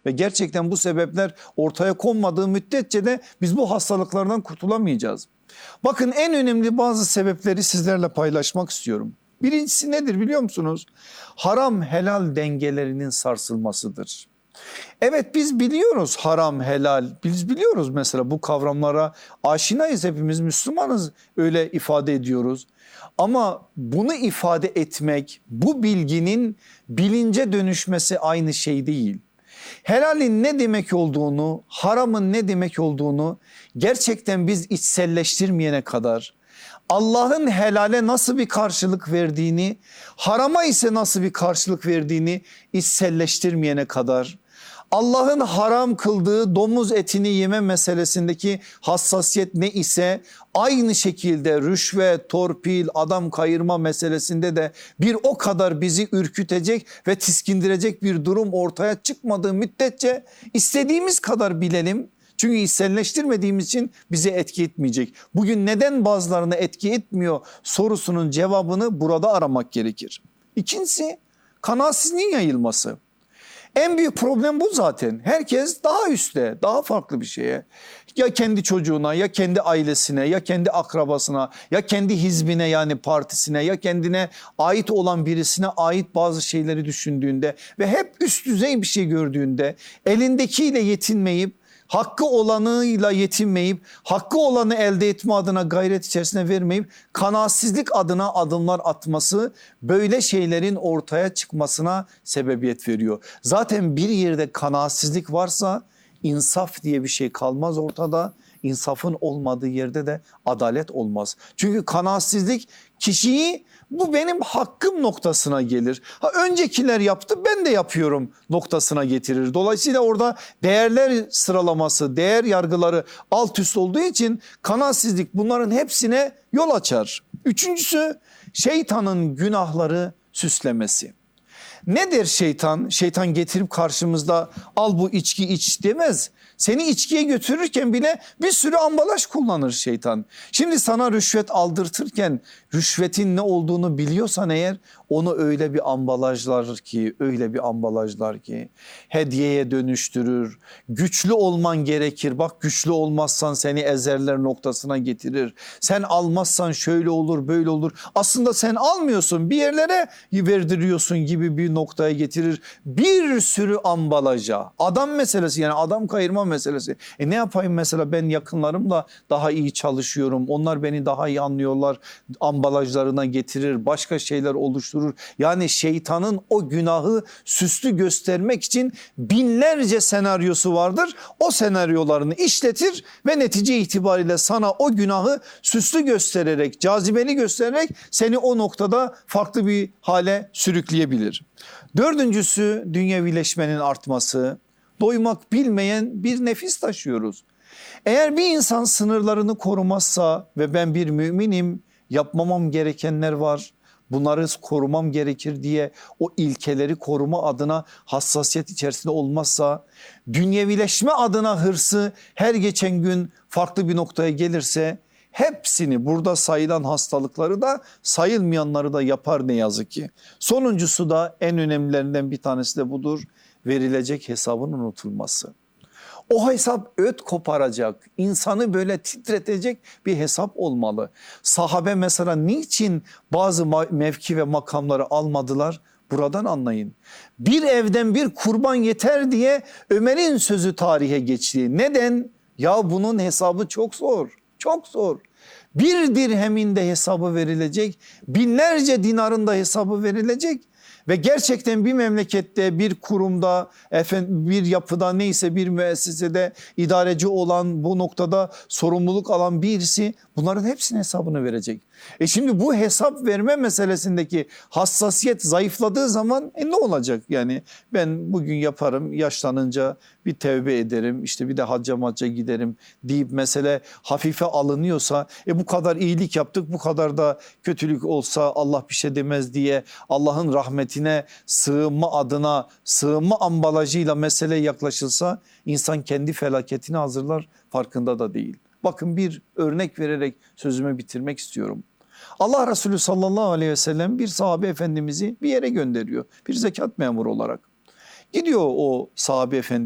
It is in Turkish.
Ve gerçekten bu sebepler ortaya konmadığı müddetçe de biz bu hastalıklardan kurtulamayacağız. Bakın en önemli bazı sebepleri sizlerle paylaşmak istiyorum. Birincisi nedir biliyor musunuz? Haram helal dengelerinin sarsılmasıdır. Evet biz biliyoruz haram helal, biz biliyoruz mesela bu kavramlara aşinayız, hepimiz Müslümanız, öyle ifade ediyoruz. Ama bunu ifade etmek, bu bilginin bilince dönüşmesi aynı şey değil. Helalin ne demek olduğunu, haramın ne demek olduğunu gerçekten biz içselleştirmeyene kadar, Allah'ın helale nasıl bir karşılık verdiğini, harama ise nasıl bir karşılık verdiğini içselleştirmeyene kadar, Allah'ın haram kıldığı domuz etini yeme meselesindeki hassasiyet ne ise aynı şekilde rüşvet, torpil, adam kayırma meselesinde de bir o kadar bizi ürkütecek ve tiskindirecek bir durum ortaya çıkmadığı müddetçe istediğimiz kadar bilelim. Çünkü içselleştirmediğimiz için bize etki etmeyecek. Bugün neden bazılarına etki etmiyor sorusunun cevabını burada aramak gerekir. İkincisi kanaatsizliğin yayılması. En büyük problem bu zaten. Herkes daha üstte, daha farklı bir şeye, ya kendi çocuğuna, ya kendi ailesine, ya kendi akrabasına, ya kendi hizbine yani partisine, ya kendine ait olan birisine ait bazı şeyleri düşündüğünde ve hep üst düzey bir şey gördüğünde elindekiyle yetinmeyip, hakkı olanıyla yetinmeyip, hakkı olanı elde etme adına gayret içerisine vermeyip kanaatsizlik adına adımlar atması böyle şeylerin ortaya çıkmasına sebebiyet veriyor. Zaten bir yerde kanaatsizlik varsa insaf diye bir şey kalmaz ortada. İnsafın olmadığı yerde de adalet olmaz. Çünkü kanaatsizlik kişiyi bu benim hakkım noktasına gelir. Öncekiler yaptı ben de yapıyorum noktasına getirir. Dolayısıyla orada değerler sıralaması, değer yargıları alt üst olduğu için kanaatsizlik bunların hepsine yol açar. Üçüncüsü şeytanın günahları süslemesi. Nedir şeytan? Şeytan getirip karşımızda al bu içki iç demez. Seni içkiye götürürken bile bir sürü ambalaj kullanır şeytan. Şimdi sana rüşvet aldırtırken rüşvetin ne olduğunu biliyorsan eğer onu öyle bir ambalajlar ki, öyle bir ambalajlar ki hediyeye dönüştürür. Güçlü olman gerekir. Bak güçlü olmazsan seni ezerler noktasına getirir. Sen almazsan şöyle olur böyle olur. Aslında sen almıyorsun bir yerlere verdiriyorsun gibi bir noktaya getirir. Bir sürü ambalaja, adam meselesi yani adam kayırma meselesi. Ne yapayım mesela ben yakınlarımla daha iyi çalışıyorum. Onlar beni daha iyi anlıyorlar. Ambalajlarına getirir, başka şeyler oluşturur. Yani şeytanın o günahı süslü göstermek için binlerce senaryosu vardır. O senaryolarını işletir ve netice itibariyle sana o günahı süslü göstererek, cazibeli göstererek seni o noktada farklı bir hale sürükleyebilir. Dördüncüsü dünyevileşmenin artması. Doymak bilmeyen bir nefis taşıyoruz. Eğer bir insan sınırlarını korumazsa ve ben bir müminim, yapmamam gerekenler var, bunları korumam gerekir diye o ilkeleri koruma adına hassasiyet içerisinde olmazsa, dünyevileşme adına hırsı her geçen gün farklı bir noktaya gelirse hepsini burada sayılan hastalıkları da sayılmayanları da yapar ne yazık ki. Sonuncusu da en önemlilerinden bir tanesi de budur. Verilecek hesabın unutulması. O hesap öt koparacak, insanı böyle titretecek bir hesap olmalı. Sahabe mesela niçin bazı mevki ve makamları almadılar? Buradan anlayın. Bir evden bir kurban yeter diye Ömer'in sözü tarihe geçti. Neden? Ya bunun hesabı çok zor, çok zor. Bir dirhemin de hesabı verilecek, binlerce dinarın da hesabı verilecek. Ve gerçekten bir memlekette, bir kurumda, bir yapıda, neyse bir müessesede idareci olan, bu noktada sorumluluk alan birisi bunların hepsinin hesabını verecek. Şimdi bu hesap verme meselesindeki hassasiyet zayıfladığı zaman ne olacak? Yani ben bugün yaparım, yaşlanınca bir tevbe ederim, işte bir de hacca giderim deyip mesele hafife alınıyorsa bu kadar iyilik yaptık, bu kadar da kötülük olsa Allah bir şey demez diye Allah'ın rahmetine sığınma adına sığınma ambalajıyla meseleye yaklaşılsa insan kendi felaketini hazırlar, farkında da değil. Bakın bir örnek vererek sözümü bitirmek istiyorum. Allah Resulü sallallahu aleyhi ve sellem bir sahabe efendimizi bir yere gönderiyor. Bir zekat memuru olarak. Gidiyor o sahabe efendi